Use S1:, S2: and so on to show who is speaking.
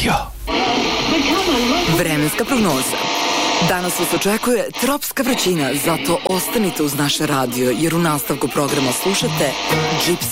S1: radio.
S2: Vremenska prognoza. Danas vas očekuje tropska vrućina, zato ostanite uz naš radio, jer u nastavku programa slušate Gypsy